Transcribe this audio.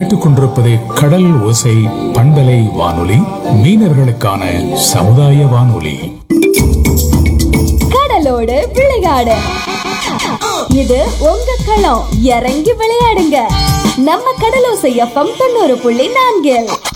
கேட்டுக்கொண்டிருப்பது கடல் ஓசை பண்பலை வானொலி, மீனவர்களுக்கான சமுதாய வானொலி. கடலோடு விளையாடு, இது உங்க களம். இறங்கி விளையாடுங்க நம்ம கடலோசை FM 90.4.